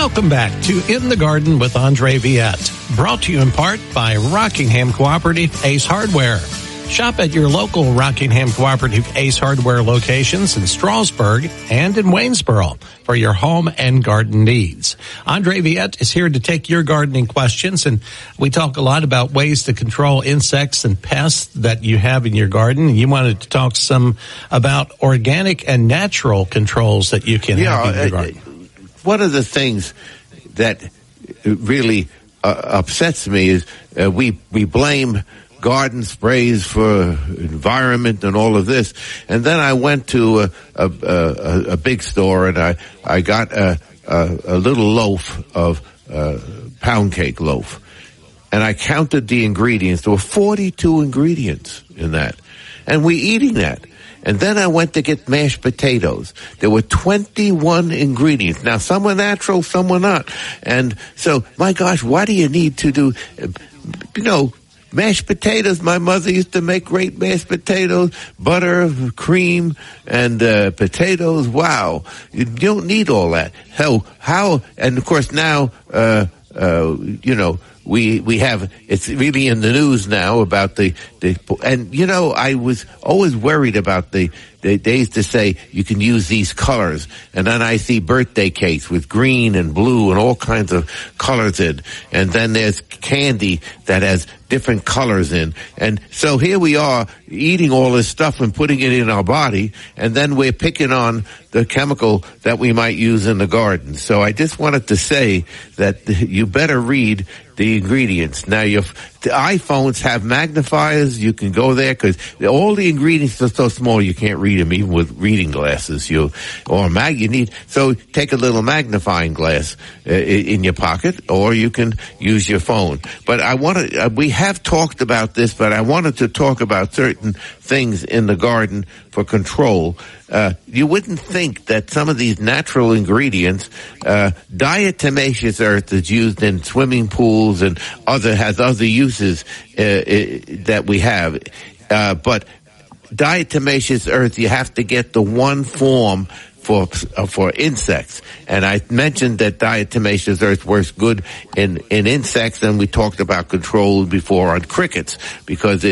Welcome back to In the Garden with Andre Viette, brought to you in part by Rockingham Cooperative Ace Hardware. Shop at your local Rockingham Cooperative Ace Hardware locations in Strasburg and in Waynesboro for your home and garden needs. Andre Viette is here to take your gardening questions, and we talk a lot about ways to control insects and pests that you have in your garden. You wanted to talk some about organic and natural controls that you can have in your garden. One of the things that really upsets me is we blame garden sprays for environment and all of this. And then I went to a big store and I got a little loaf of pound cake loaf. And I counted the ingredients. There were 42 ingredients in that. And we eating that. And then I went to get mashed potatoes. There were 21 ingredients. Now, some were natural, some were not. And so, my gosh, why do you need to do, mashed potatoes? My mother used to make great mashed potatoes, butter, cream, and potatoes. Wow. You don't need all that. How, and of course now, we have, it's really in the news now about I was always worried about they used to say you can use these colors, and then I see birthday cakes with green and blue and all kinds of colors in, and then there's candy that has different colors in, and so here we are eating all this stuff and putting it in our body, and then we're picking on the chemical that we might use in the garden. So I just wanted to say that you better read the ingredients. Now, the iPhones have magnifiers. You can go there because all the ingredients are so small you can't read them even with reading glasses. So take a little magnifying glass in your pocket, or you can use your phone. But we have talked about this, but I wanted to talk about certain things in the garden for control. You wouldn't think that some of these natural ingredients, diatomaceous earth is used in swimming pools and has other uses that we have. But diatomaceous earth, you have to get the one form for insects. And I mentioned that diatomaceous earth works good in insects, and we talked about control before on crickets, because